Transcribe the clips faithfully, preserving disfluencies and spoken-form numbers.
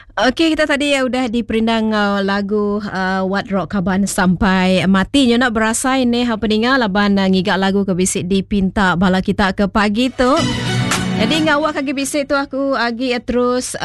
Okey, kita tadi ya udah diperindang uh, lagu uh, What Rock Kaban sampai mati. Nyo nak berasa ini ha pendengar laban uh, ngigak lagu ke bisik dipinta bala kita ke pagi tu. Jadi ngawak kaki bisik tu aku agi terus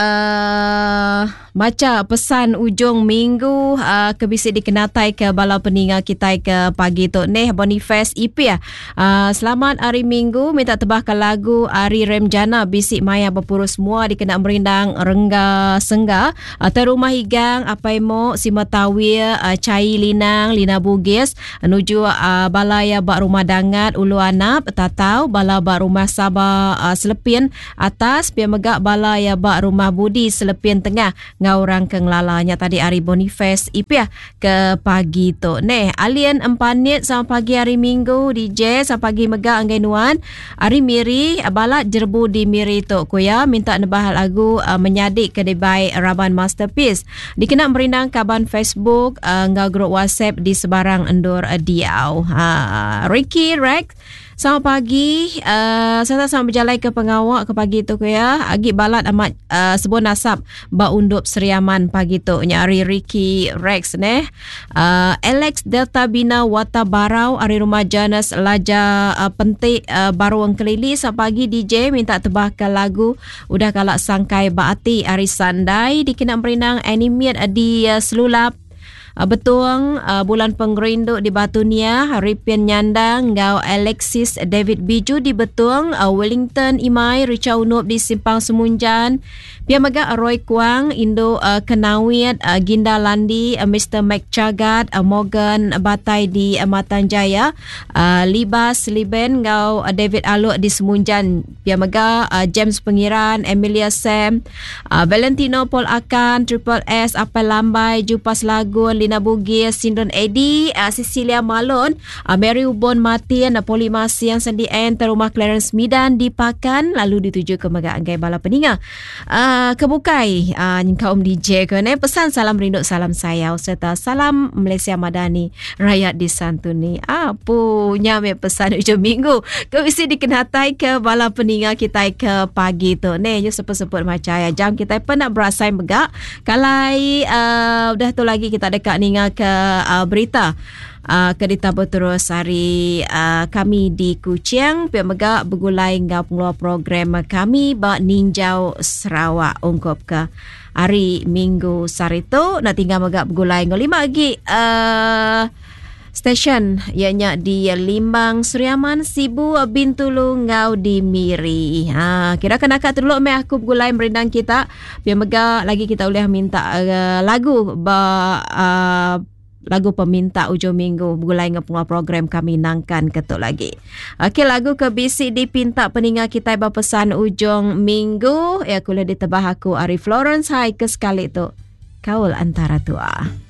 uh, baca pesan ujung minggu uh, ke bisik dikenatai ke bala peninga kita ke pagi tu ni Boniface I P ya. Uh, selamat hari Minggu, minta tebah ke lagu Ari Remjana bisik maya berpurus semua dikena merindang rengga sengga uh, terumah higang apai mo si matawir uh, cai linang lina bugis menuju uh, balaya bak rumah dangat ulu anap tatau bala bak rumah Sabah uh, Selepin atas pia megak bala ya bak rumah Budi Selepin tengah ngaurang ke ngelalanya tadi hari Boniface ipia ke pagi tu neh alien empanit sama pagi hari Minggu D J sama pagi megak anggai nuan hari Miri bala jerbu di Miri tu kuya minta nebah lagu uh, menyadik ke debai Raban Masterpiece dikena merindang kaban Facebook uh, ngau grup WhatsApp di sebarang endur uh, diau ha Ricky Rex. Selamat pagi, uh, saya tak sama berjalan ke pengawak ke pagi tu ya. Agi balat amat uh, sebuah nasab ba undup Seriaman pagi tu. Nyari Ricky Rex ne. Uh, Alex Delta Bina Wata Barau ari rumah Janus Laja uh, pentik uh, baru ang kelili sa pagi D J minta tebah ke lagu udah kalak sangkai baati ari sandai dikena merinang animate di uh, selulap. Uh, betul uh, bulan penggerindu di Batunia Haripian Nyandang ngau Alexis David Biju di Betung uh, Wellington Imai Richard Unup di Simpang Semunjan Pia Maga Roy Kuang Indo uh, Kenawit uh, Ginda Landi uh, Mister Mike Chagat uh, Morgan Batai di uh, Matan Jaya uh, Libas Liben ngau uh, David Aluk di Semunjan Pia Maga uh, James Pengiran Emilia Sam uh, Valentino Paul Akan Triple S Apel Lambai Jupas Lagun Lina Bugis, Sindon Eddie, uh, Cecilia Malon, uh, Mary Ubon Martin, uh, Polimasi yang sendi N, terumah Clarence Midan dipakan lalu dituju ke Megak Anggai Bala Peninga. Uh, kebukai uh, kaum D J kan eh pesan salam rindu salam sayau serta salam Malaysia Madani rakyat disantuni. Apa nyame pesan ujung minggu. Kau isi dikenatai ke Bala Peninga kita ke pagi tu. Ne yo seput-seput macam ya jam kita pun nak berasai Megak. Kalai uh, udah tu lagi kita dekat ninga ke uh, berita uh, ke ditambah terus hari uh, kami di Kuching pihak megak bergulai ngau pengeluar program kami bak ninjau Sarawak ungkap ke hari Minggu sarito nak tinggal megak bergulai ngau lima lagi uh, stesen ianya di Limbang Seriaman Sibu Bintulu ngau di Miri. Ha kira kan akak dulu me aku bergulai merindang kita biar mega lagi kita boleh minta uh, lagu ba uh, lagu peminta ujung minggu bergulai dengan program kami nangkan ketuk lagi. Okey lagu ke bisik dipinta peninga kita berpesan ujung minggu ya kula ditebah aku Ari Florence hai ke sekali tu. Kaul antara tua.